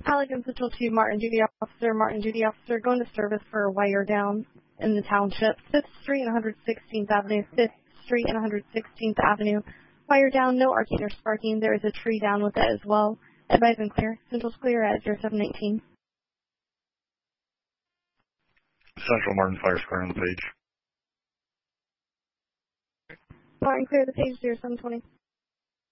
Halligan Central to Martin Duty Officer, going to service for a wire down in the township, 5th Street and 116th Avenue, 5th Street and 116th Avenue. Wire down, no arcing or sparking. There is a tree down with it as well. Advise and clear. Central's clear at 0718. Central Martin Fire Square on the page. Martin, clear the page 0720.